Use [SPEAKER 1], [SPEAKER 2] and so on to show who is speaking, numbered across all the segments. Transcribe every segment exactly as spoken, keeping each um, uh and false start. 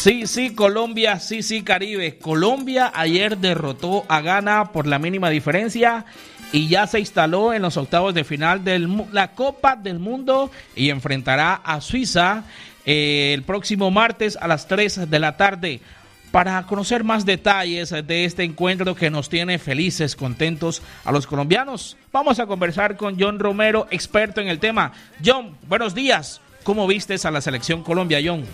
[SPEAKER 1] Sí, sí, Colombia, sí, sí, Caribe. Colombia ayer derrotó a Ghana por la mínima diferencia y ya se instaló en los octavos de final de la Copa del Mundo y enfrentará a Suiza eh, el próximo martes a las tres de la tarde. Para conocer más detalles de este encuentro que nos tiene felices, contentos a los colombianos, vamos a conversar con John Romero, experto en el tema. John, buenos días. ¿Cómo vistes a la selección Colombia, John?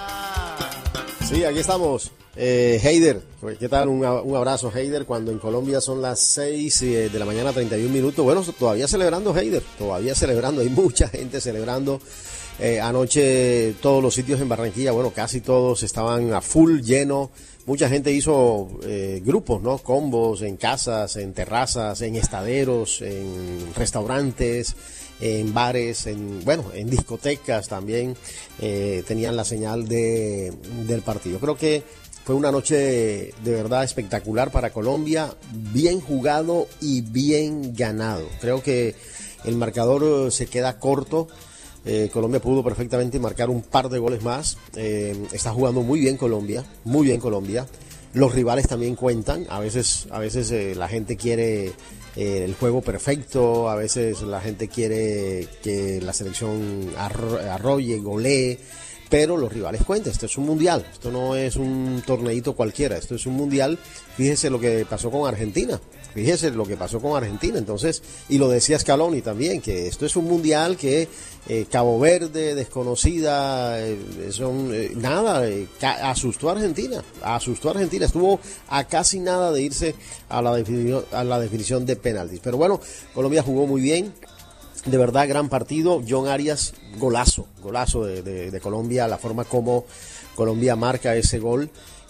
[SPEAKER 2] Sí, aquí estamos. Eh, Heider, ¿qué tal? Un, un abrazo, Heider, cuando en Colombia son las seis de la mañana, treinta y un minutos. Bueno, todavía celebrando, Heider, todavía celebrando. Hay mucha gente celebrando. Eh, anoche todos los sitios en Barranquilla, bueno, casi todos estaban a full lleno. Mucha gente hizo eh, grupos, ¿no? Combos en casas, en terrazas, en estaderos, en restaurantes, en bares, en bueno, en discotecas también eh, tenían la señal de del partido. Creo que fue una noche de, de verdad espectacular para Colombia, bien jugado y bien ganado. Creo que el marcador se queda corto. Eh, Colombia pudo perfectamente marcar un par de goles más. Eh, está jugando muy bien Colombia, muy bien Colombia. Los rivales también cuentan. A veces, a veces eh, la gente quiere eh, el juego perfecto. A veces la gente quiere que la selección arro- arrolle, golee. Pero los rivales cuentan. Esto es un mundial. Esto no es un torneito cualquiera. Esto es un mundial. Fíjese lo que pasó con Argentina. Fíjese lo que pasó con Argentina. Entonces, y lo decía Scaloni también, que esto es un mundial que eh, Cabo Verde, desconocida, eh, son eh, nada, eh, ca- asustó a Argentina. Asustó a Argentina. Estuvo a casi nada de irse a la definición, a la definición de penaltis. Pero bueno, Colombia jugó muy bien. De verdad, gran partido. John Arias, golazo, golazo de, de, de Colombia, la forma como Colombia marca ese gol.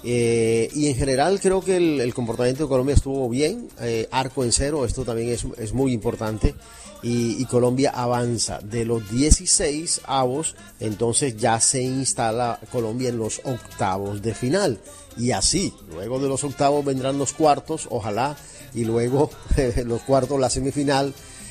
[SPEAKER 2] Eh, y en general creo que el, el comportamiento de Colombia estuvo bien, eh, arco en cero, esto también es, es muy importante. Y, y Colombia avanza de los dieciséis avos, entonces ya se instala Colombia en los octavos de final. Y así, luego de los octavos vendrán los cuartos, ojalá, y luego los cuartos, la semifinal.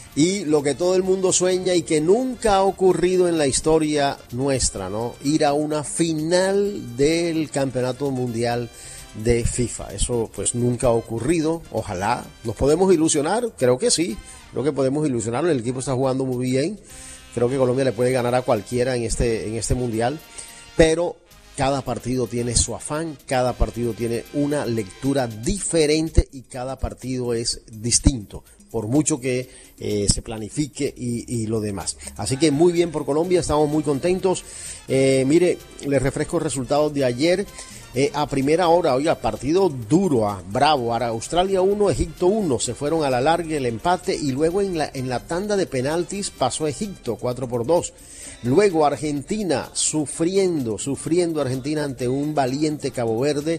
[SPEAKER 2] Y lo que todo el mundo sueña y que nunca ha ocurrido en la historia nuestra, ¿no? Ir a una final del Campeonato Mundial de FIFA. Eso pues nunca ha ocurrido. Ojalá. ¿Nos podemos ilusionar? Creo que sí. Creo que podemos ilusionar. El equipo está jugando muy bien. Creo que Colombia le puede ganar a cualquiera en este, en este Mundial. Pero cada partido tiene su afán, cada partido tiene una lectura diferente y cada partido es distinto, por mucho que eh, se planifique y, y lo demás. Así que muy bien por Colombia, estamos muy contentos. Eh, mire, les refresco resultados de ayer. Eh, a primera hora, oiga, partido duro, ah, bravo, Australia uno, Egipto uno, se fueron a la larga el empate y luego en la, en la tanda de penaltis pasó Egipto cuatro por dos. Luego Argentina sufriendo, sufriendo Argentina ante un valiente Cabo Verde.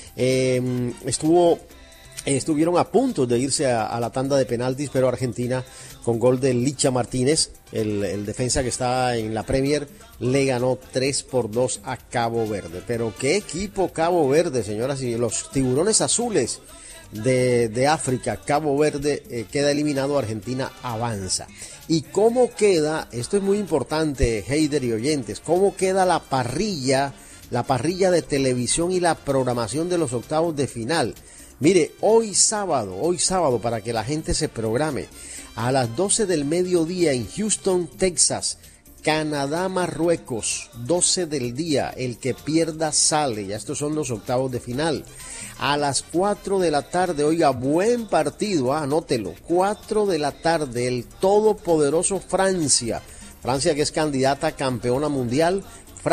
[SPEAKER 2] Eh, estuvo, eh, estuvieron a punto de irse a, a la tanda de penaltis, pero Argentina con gol de Licha Martínez, el, el defensa que está en la Premier, le ganó tres por dos a Cabo Verde. Pero qué equipo Cabo Verde, señoras y los tiburones azules de, de África. Cabo Verde eh, queda eliminado, Argentina avanza. ¿Y cómo queda? Esto es muy importante, Heider y oyentes. ¿Cómo queda la parrilla, la parrilla de televisión y la programación de los octavos de final? Mire, hoy sábado, hoy sábado, para que la gente se programe, a las doce del mediodía en Houston, Texas, Canadá, Marruecos, doce del día, el que pierda sale, ya estos son los octavos de final. A las cuatro de la tarde, oiga, buen partido, ah, anótelo, cuatro de la tarde, el todopoderoso Francia, Francia que es candidata a campeona mundial,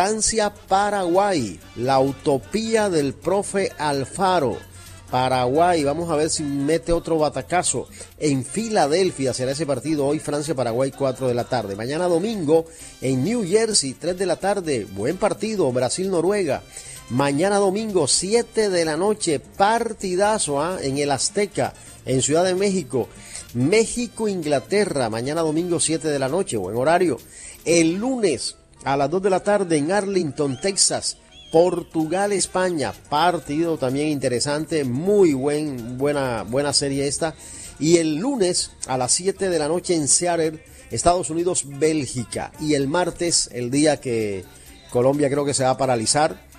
[SPEAKER 2] Francia-Paraguay, la utopía del profe Alfaro. Paraguay, vamos a ver si mete otro batacazo. En Filadelfia será ese partido hoy, Francia-Paraguay, cuatro de la tarde. Mañana domingo en New Jersey, tres de la tarde, buen partido, Brasil-Noruega. Mañana domingo, siete de la noche, partidazo ¿eh? en el Azteca, en Ciudad de México. México-Inglaterra, mañana domingo, siete de la noche, buen horario. El lunes a las dos de la tarde en Arlington, Texas. Portugal-España, partido también interesante, muy buen, buena, buena serie esta. Y el lunes a las siete de la noche en Seattle, Estados Unidos, Bélgica. Y el martes, el día que Colombia creo que se va a paralizar,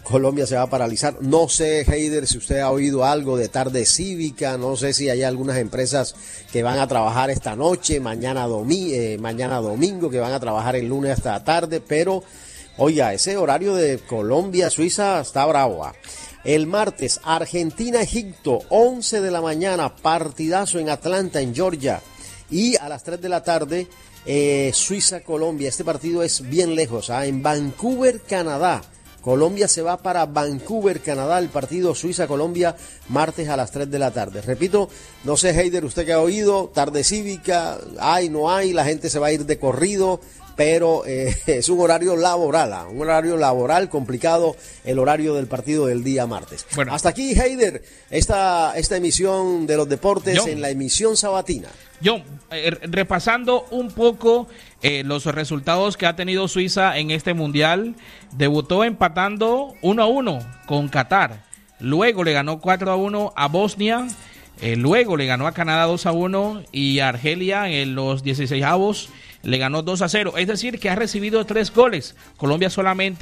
[SPEAKER 2] Colombia se va a paralizar. No sé, Heider, si usted ha oído algo de tarde cívica, no sé si hay algunas empresas que van a trabajar esta noche, mañana, domi eh, mañana domingo, que van a trabajar el lunes hasta tarde, pero oiga, ese horario de Colombia, Suiza está bravo. ¿eh? El martes, Argentina-Egipto, once de la mañana, partidazo en Atlanta, en Georgia. Y a las tres de la tarde, eh, Suiza-Colombia. Este partido es bien lejos, ¿eh? en Vancouver, Canadá. Colombia se va para Vancouver, Canadá, el partido Suiza-Colombia, martes a las tres de la tarde. Repito, no sé, Heider, usted que ha oído, tarde cívica, hay, no hay, la gente se va a ir de corrido, pero eh, es un horario laboral, ¿eh? un horario laboral complicado, el horario del partido del día martes. Bueno, hasta aquí, Heider, esta, esta emisión de los deportes John, en la emisión sabatina.
[SPEAKER 1] John, eh, repasando un poco eh, los resultados que ha tenido Suiza en este mundial, debutó empatando uno a uno con Qatar, luego le ganó cuatro a uno a Bosnia, eh, luego le ganó a Canadá dos a uno y a Argelia en los dieciseisavos le ganó dos a cero, es decir que ha recibido tres goles. Colombia solamente